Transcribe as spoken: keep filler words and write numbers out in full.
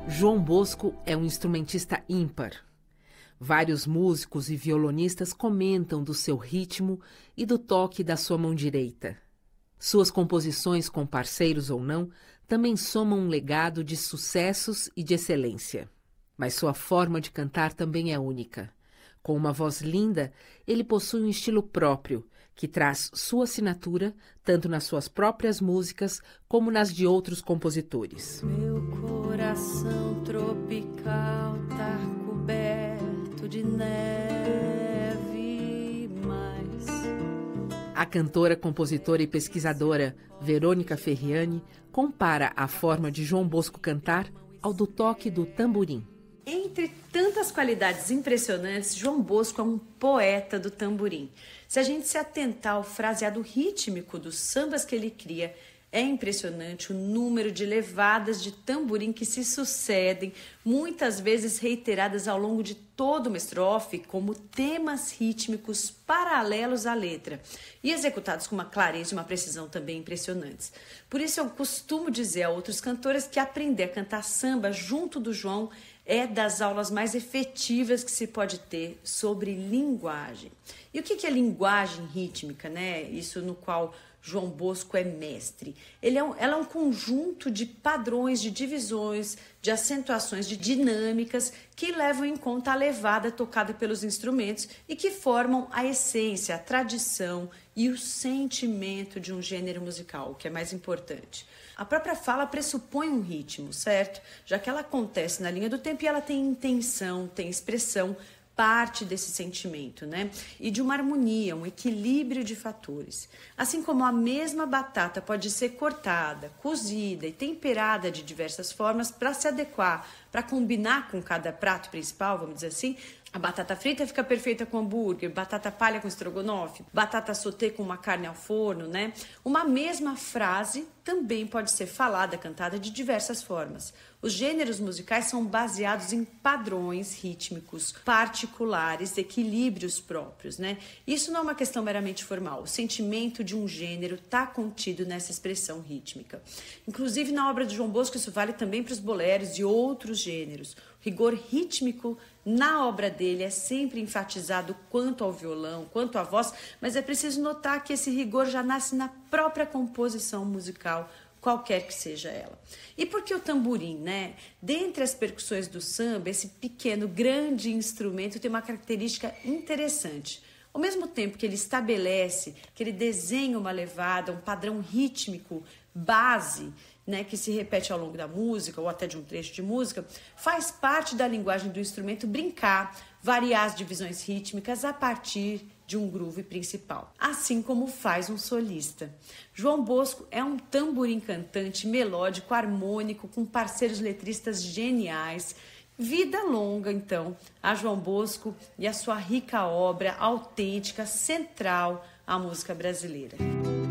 João Bosco é um instrumentista ímpar. Vários músicos e violonistas comentam do seu ritmo e do toque da sua mão direita. Suas composições, com parceiros ou não, também somam um legado de sucessos e de excelência. Mas sua forma de cantar também é única. Com uma voz linda, ele possui um estilo próprio, que traz sua assinatura tanto nas suas próprias músicas como nas de outros compositores. Meu coração tropical tá coberto de neve, mas... A cantora, compositora e pesquisadora Verônica Ferriani compara a forma de João Bosco cantar ao do toque do tamborim. Entre tantas qualidades impressionantes, João Bosco é um poeta do tamborim. Se a gente se atentar ao fraseado rítmico dos sambas que ele cria, é impressionante o número de levadas de tamborim que se sucedem, muitas vezes reiteradas ao longo de toda uma estrofe, como temas rítmicos paralelos à letra, e executados com uma clareza e uma precisão também impressionantes. Por isso eu costumo dizer a outros cantores que aprender a cantar samba junto do João é das aulas mais efetivas que se pode ter sobre linguagem. E o que é linguagem rítmica, né? Isso no qual João Bosco é mestre. Ele é um, ela é um conjunto de padrões, de divisões, de acentuações, de dinâmicas que levam em conta a levada tocada pelos instrumentos e que formam a essência, a tradição e o sentimento de um gênero musical, o que é mais importante. A própria fala pressupõe um ritmo, certo? Já que ela acontece na linha do tempo e ela tem intenção, tem expressão, parte desse sentimento, né? E de uma harmonia, um equilíbrio de fatores. Assim como a mesma batata pode ser cortada, cozida e temperada de diversas formas para se adequar, para combinar com cada prato principal, vamos dizer assim, a batata frita fica perfeita com hambúrguer, batata palha com estrogonofe, batata sauté com uma carne ao forno, né? Uma mesma frase também pode ser falada, cantada de diversas formas. Os gêneros musicais são baseados em padrões rítmicos particulares, equilíbrios próprios, né? Isso não é uma questão meramente formal. O sentimento de um gênero está contido nessa expressão rítmica. Inclusive, na obra de João Bosco, isso vale também para os boleros e outros gêneros. O rigor rítmico na obra dele é sempre enfatizado quanto ao violão, quanto à voz, mas é preciso notar que esse rigor já nasce na própria composição musical, qualquer que seja ela. E por que o tamborim, né? Dentre as percussões do samba, esse pequeno, grande instrumento tem uma característica interessante. Ao mesmo tempo que ele estabelece, que ele desenha uma levada, um padrão rítmico base, né, que se repete ao longo da música ou até de um trecho de música, faz parte da linguagem do instrumento brincar, variar as divisões rítmicas a partir de um groove principal, assim como faz um solista. João Bosco é um tamborim cantante melódico, harmônico, com parceiros letristas geniais. Vida longa, então, a João Bosco e a sua rica obra autêntica, central à música brasileira.